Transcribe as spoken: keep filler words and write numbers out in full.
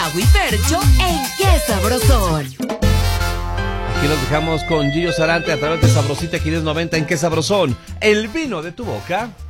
Gabo y Fercho en Qué Sabrosón. Aquí nos dejamos con Gillo Sarante a través de Sabrosita quinientos noventa en Qué Sabrosón. El vino de tu boca.